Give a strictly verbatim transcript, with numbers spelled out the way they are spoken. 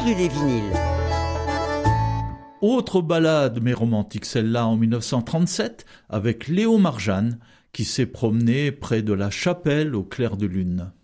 brûler vinyle. Autre ballade, mais romantique celle-là, en mille neuf cent trente-sept, avec Léo Marjane, qui s'est promené près de la chapelle au clair de lune.